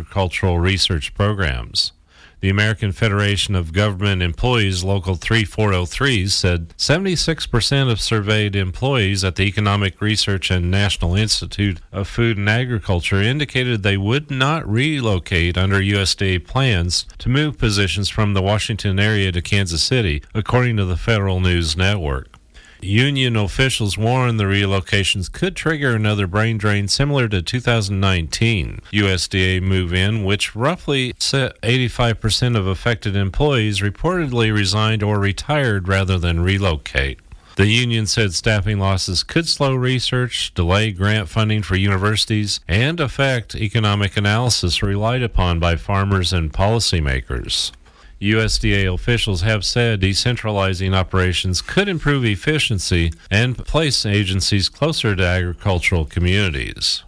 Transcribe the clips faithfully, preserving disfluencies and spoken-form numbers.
agricultural research programs. The American Federation of Government Employees Local thirty-four oh three said seventy-six percent of surveyed employees at the Economic Research and National Institute of Food and Agriculture indicated they would not relocate under U S D A plans to move positions from the Washington area to Kansas City, according to the Federal News Network. Union officials warn the relocations could trigger another brain drain similar to two thousand nineteen U S D A move-in, which roughly eighty-five percent of affected employees reportedly resigned or retired rather than relocate. The union said staffing losses could slow research, delay grant funding for universities, and affect economic analysis relied upon by farmers and policymakers. U S D A officials have said decentralizing operations could improve efficiency and place agencies closer to agricultural communities.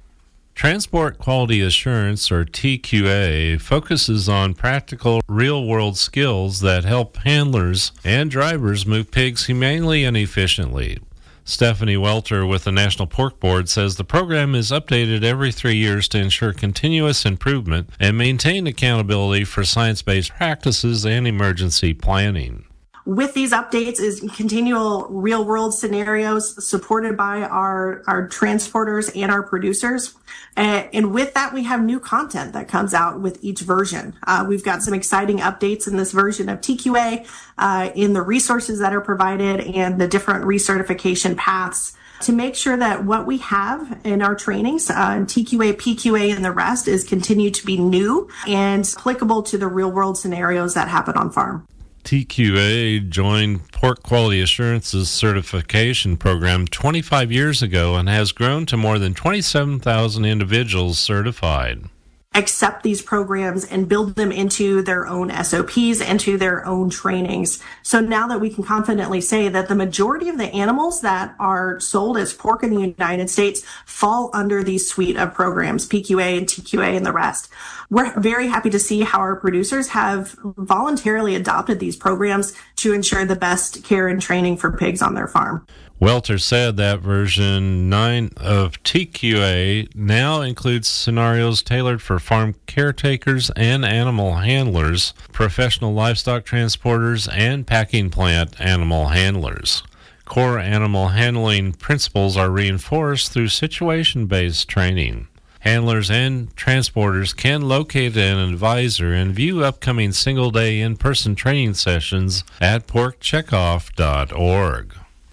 Transport Quality Assurance, or T Q A, focuses on practical, real-world skills that help handlers and drivers move pigs humanely and efficiently. Stephanie Welter with the National Pork Board says the program is updated every three years to ensure continuous improvement and maintain accountability for science-based practices and emergency planning. With these updates is continual real-world scenarios supported by our, our transporters and our producers. Uh, and with that, we have new content that comes out with each version. Uh, we've got some exciting updates in this version of T Q A, uh, in the resources that are provided and the different recertification paths to make sure that what we have in our trainings, uh, in T Q A, P Q A, and the rest is continued to be new and applicable to the real-world scenarios that happen on farm. T Q A joined Pork Quality Assurance's certification program twenty-five years ago and has grown to more than twenty-seven thousand individuals certified. Accept these programs and build them into their own S O Ps, into their own trainings. So now that we can confidently say that the majority of the animals that are sold as pork in the United States fall under these suite of programs, P Q A and T Q A and the rest. We're very happy to see how our producers have voluntarily adopted these programs to ensure the best care and training for pigs on their farm. Welter said that version nine of T Q A now includes scenarios tailored for farm caretakers and animal handlers, professional livestock transporters, and packing plant animal handlers. Core animal handling principles are reinforced through situation-based training. Handlers and transporters can locate an advisor and view upcoming single-day in-person training sessions at pork checkoff dot org.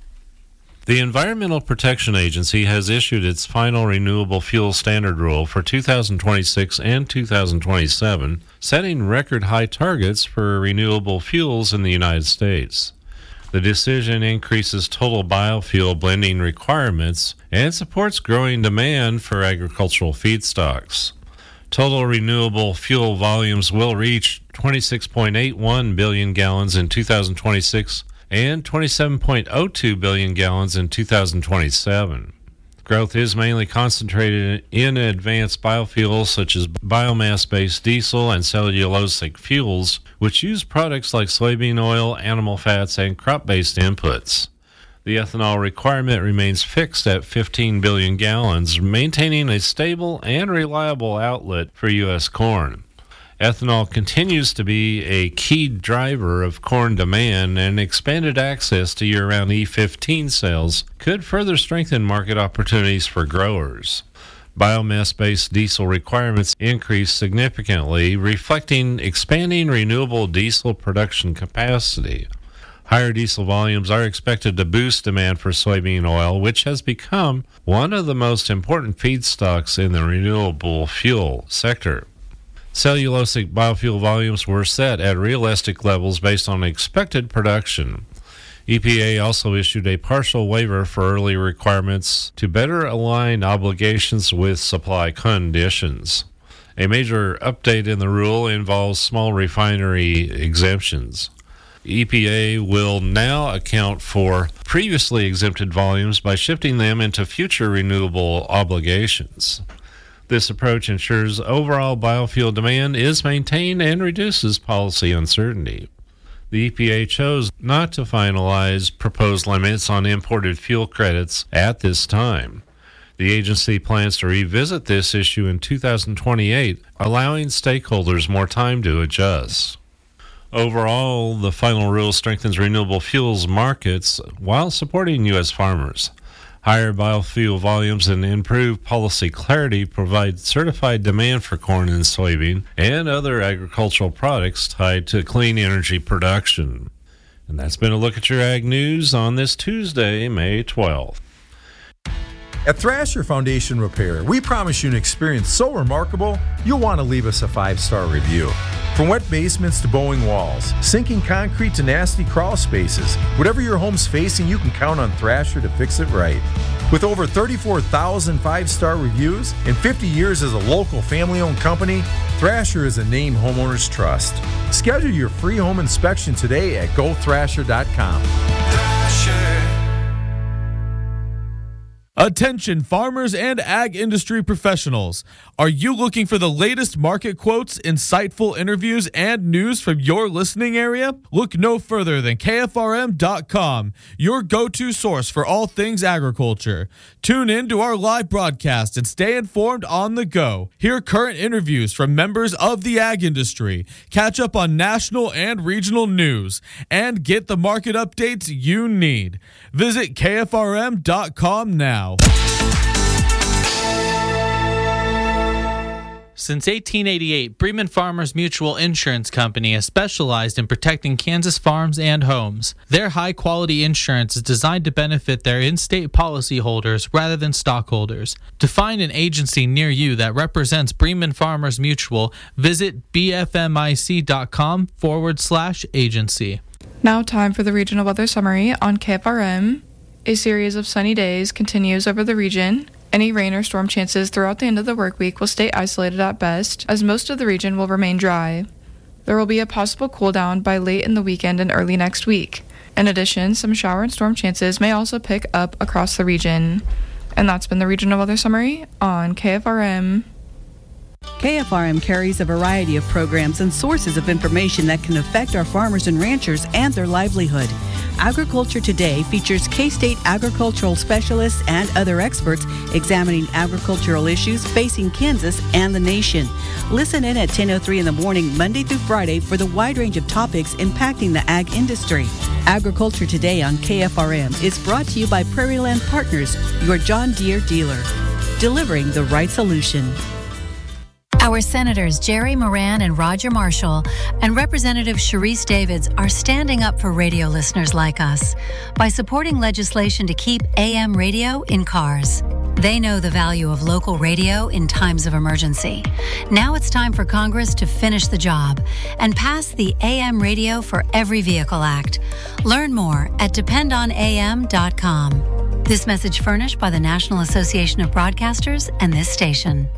The Environmental Protection Agency has issued its final renewable fuel standard rule for two thousand twenty-six and two thousand twenty-seven, setting record high targets for renewable fuels in the United States. The decision increases total biofuel blending requirements and supports growing demand for agricultural feedstocks. Total renewable fuel volumes will reach twenty-six point eight one billion gallons in two thousand twenty-six and twenty-seven point oh two billion gallons in two thousand twenty-seven. Growth is mainly concentrated in advanced biofuels such as biomass-based diesel and cellulosic fuels, which use products like soybean oil, animal fats, and crop-based inputs. The ethanol requirement remains fixed at fifteen billion gallons, maintaining a stable and reliable outlet for U S corn. Ethanol continues to be a key driver of corn demand, and expanded access to year-round E fifteen sales could further strengthen market opportunities for growers. Biomass-based diesel requirements increase significantly, reflecting expanding renewable diesel production capacity. Higher diesel volumes are expected to boost demand for soybean oil, which has become one of the most important feedstocks in the renewable fuel sector. Cellulosic biofuel volumes were set at realistic levels based on expected production. E P A also issued a partial waiver for early requirements to better align obligations with supply conditions. A major update in the rule involves small refinery exemptions. E P A will now account for previously exempted volumes by shifting them into future renewable obligations. This approach ensures overall biofuel demand is maintained and reduces policy uncertainty. The E P A chose not to finalize proposed limits on imported fuel credits at this time. The agency plans to revisit this issue in two thousand twenty-eight, allowing stakeholders more time to adjust. Overall, the final rule strengthens renewable fuels markets while supporting U S farmers. Higher biofuel volumes and improved policy clarity provide certified demand for corn and soybean and other agricultural products tied to clean energy production. And that's been a look at your ag news on this Tuesday, May twelfth. At Thrasher Foundation Repair, we promise you an experience so remarkable, you'll want to leave us a five-star review. From wet basements to bowing walls, sinking concrete to nasty crawl spaces, whatever your home's facing, you can count on Thrasher to fix it right. With over thirty-four thousand five-star reviews and fifty years as a local family-owned company, Thrasher is a name homeowners trust. Schedule your free home inspection today at go thrasher dot com. Attention farmers and ag industry professionals. Are you looking for the latest market quotes, insightful interviews, and news from your listening area? Look no further than K F R M dot com, your go-to source for all things agriculture. Tune in to our live broadcast and stay informed on the go. Hear current interviews from members of the ag industry, catch up on national and regional news, and get the market updates you need. Visit K F R M dot com now. Since eighteen eighty-eight, Bremen Farmers Mutual Insurance Company has specialized in protecting Kansas farms and homes. Their high-quality insurance is designed to benefit their in-state policyholders rather than stockholders. To find an agency near you that represents Bremen Farmers Mutual, visit bfmic.com forward slash agency. Now time for the regional weather summary on K F R M. A series of sunny days continues over the region. Any rain or storm chances throughout the end of the work week will stay isolated at best, as most of the region will remain dry. There will be a possible cool down by late in the weekend and early next week. In addition, some shower and storm chances may also pick up across the region. And that's been the regional weather summary on K F R M. K F R M carries a variety of programs and sources of information that can affect our farmers and ranchers and their livelihood. Agriculture Today features K-State agricultural specialists and other experts examining agricultural issues facing Kansas and the nation. Listen in at ten oh three in the morning, Monday through Friday, for the wide range of topics impacting the ag industry. Agriculture Today on K F R M is brought to you by Prairie Land Partners, your John Deere dealer, delivering the right solution. Our Senators Jerry Moran and Roger Marshall and Representative Sharice Davids are standing up for radio listeners like us by supporting legislation to keep A M radio in cars. They know the value of local radio in times of emergency. Now it's time for Congress to finish the job and pass the A M Radio for Every Vehicle Act. Learn more at depend on A M dot com. This message furnished by the National Association of Broadcasters and this station.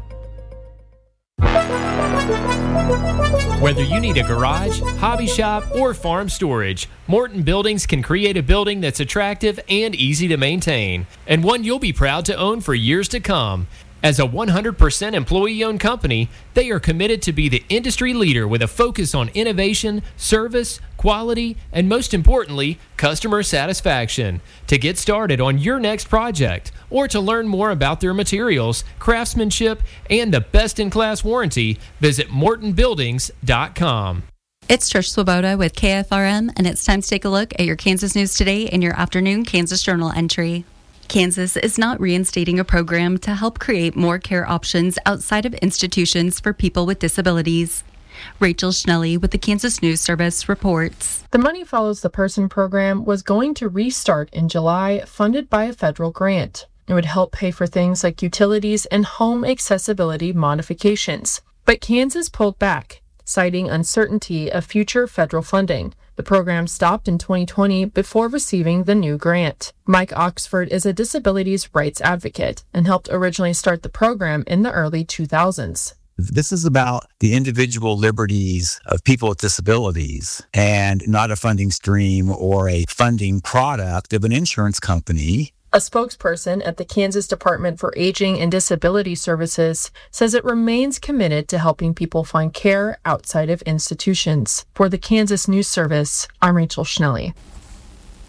Whether you need a garage, hobby shop, or farm storage, Morton Buildings can create a building that's attractive and easy to maintain, and one you'll be proud to own for years to come. As a one hundred percent employee-owned company, they are committed to be the industry leader with a focus on innovation, service, quality, and most importantly, customer satisfaction. To get started on your next project, or to learn more about their materials, craftsmanship, and the best-in-class warranty, visit morton buildings dot com. It's Trish Swoboda with K F R M, and it's time to take a look at your Kansas News Today and your afternoon Kansas Journal entry. Kansas is not reinstating a program to help create more care options outside of institutions for people with disabilities. Rachel Schnelly with the Kansas News Service reports. The Money Follows the Person program was going to restart in July, funded by a federal grant. It would help pay for things like utilities and home accessibility modifications. But Kansas pulled back, citing uncertainty of future federal funding. The program stopped in twenty twenty before receiving the new grant. Mike Oxford is a disabilities rights advocate and helped originally start the program in the early two thousands. This is about the individual liberties of people with disabilities and not a funding stream or a funding product of an insurance company. A spokesperson at the Kansas Department for Aging and Disability Services says it remains committed to helping people find care outside of institutions. For the Kansas News Service, I'm Rachel Schnelly.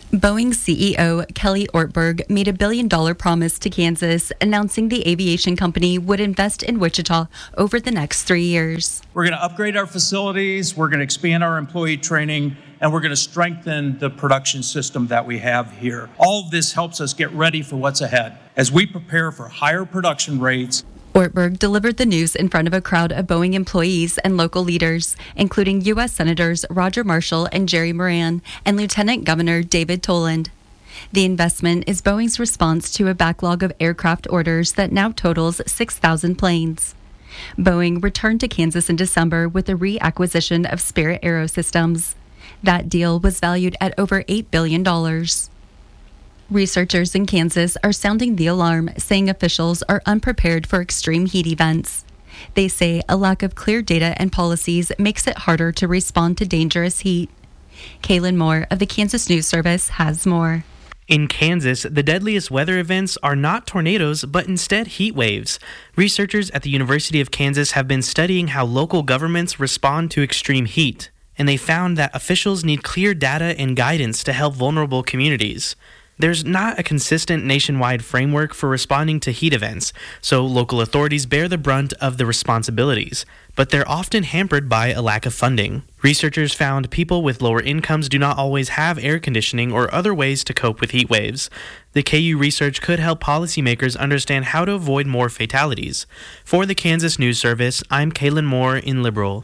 Boeing C E O Kelly Ortberg made a billion dollar promise to Kansas, announcing the aviation company would invest in Wichita over the next three years. We're going to upgrade our facilities, we're going to expand our employee training, and we're going to strengthen the production system that we have here. All of this helps us get ready for what's ahead as we prepare for higher production rates. Ortberg delivered the news in front of a crowd of Boeing employees and local leaders, including U S Senators Roger Marshall and Jerry Moran and Lieutenant Governor David Toland. The investment is Boeing's response to a backlog of aircraft orders that now totals six thousand planes. Boeing returned to Kansas in December with a reacquisition of Spirit Aerosystems. That deal was valued at over eight billion dollars. Researchers in Kansas are sounding the alarm, saying officials are unprepared for extreme heat events. They say a lack of clear data and policies makes it harder to respond to dangerous heat. Kaylin Moore of the Kansas News Service has more. In Kansas, the deadliest weather events are not tornadoes, but instead heat waves. Researchers at the University of Kansas have been studying how local governments respond to extreme heat, and they found that officials need clear data and guidance to help vulnerable communities. There's not a consistent nationwide framework for responding to heat events, so local authorities bear the brunt of the responsibilities, but they're often hampered by a lack of funding. Researchers found people with lower incomes do not always have air conditioning or other ways to cope with heat waves. The K U research could help policymakers understand how to avoid more fatalities. For the Kansas News Service, I'm Kaylin Moore in Liberal.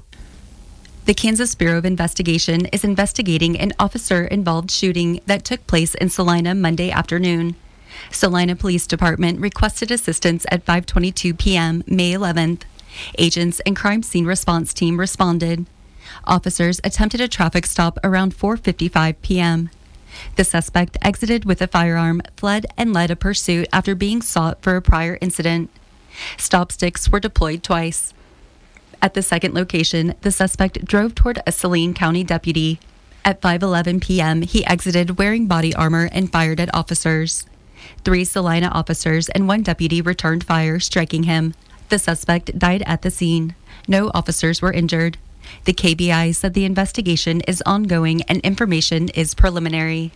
The Kansas Bureau of Investigation is investigating an officer-involved shooting that took place in Salina Monday afternoon. Salina Police Department requested assistance at five twenty-two p.m. May eleventh. Agents and crime scene response team responded. Officers attempted a traffic stop around four fifty-five p.m. The suspect exited with a firearm, fled, and led a pursuit after being sought for a prior incident. Stop sticks were deployed twice. At the second location, the suspect drove toward a Saline County deputy. At five eleven p.m., he exited wearing body armor and fired at officers. Three Salina officers and one deputy returned fire, striking him. The suspect died at the scene. No officers were injured. The K B I said the investigation is ongoing and information is preliminary.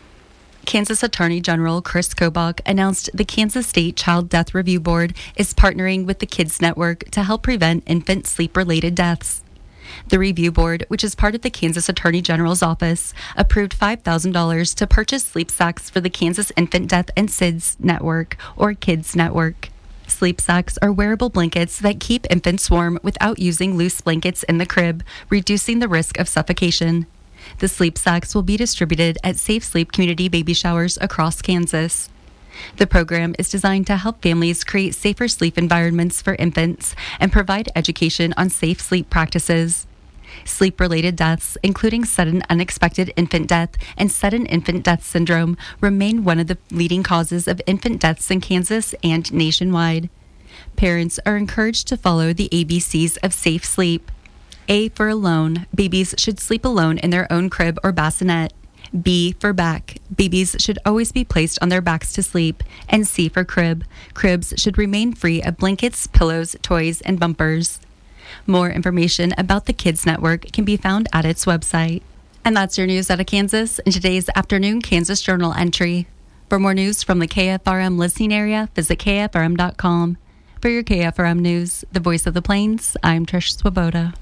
Kansas Attorney General Chris Kobach announced the Kansas State Child Death Review Board is partnering with the Kids Network to help prevent infant sleep-related deaths. The review board, which is part of the Kansas Attorney General's office, approved five thousand dollars to purchase sleep sacks for the Kansas Infant Death and S I D S Network, or Kids Network. Sleep sacks are wearable blankets that keep infants warm without using loose blankets in the crib, reducing the risk of suffocation. The sleep sacks will be distributed at Safe Sleep community baby showers across Kansas. The program is designed to help families create safer sleep environments for infants and provide education on safe sleep practices. Sleep-related deaths, including sudden unexpected infant death and sudden infant death syndrome, remain one of the leading causes of infant deaths in Kansas and nationwide. Parents are encouraged to follow the A B Cs of safe sleep. A for alone, babies should sleep alone in their own crib or bassinet. B for back, babies should always be placed on their backs to sleep. And C for crib, cribs should remain free of blankets, pillows, toys, and bumpers. More information about the Kids Network can be found at its website. And that's your news out of Kansas in today's afternoon Kansas Journal entry. For more news from the K F R M listening area, visit K F R M dot com. For your K F R M News, the voice of the Plains, I'm Trish Swoboda.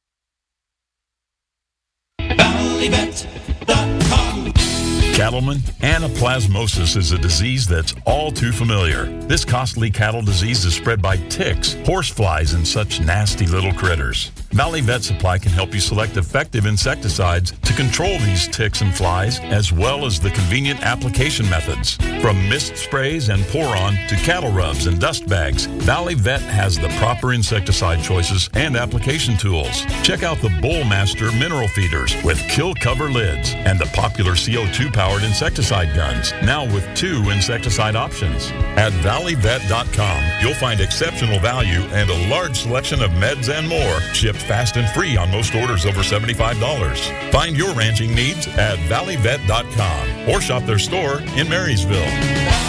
Cattleman, anaplasmosis is a disease that's all too familiar. This costly cattle disease is spread by ticks, horseflies, and such nasty little critters. Valley Vet Supply can help you select effective insecticides to control these ticks and flies, as well as the convenient application methods. From mist sprays and pour-on to cattle rubs and dust bags, Valley Vet has the proper insecticide choices and application tools. Check out the Bullmaster mineral feeders with kill cover lids and the popular C O two powered insecticide guns, now with two insecticide options. At valley vet dot com, you'll find exceptional value and a large selection of meds and more, shipped fast and free on most orders over seventy-five dollars. Find your ranching needs at valley vet dot com or shop their store in Marysville.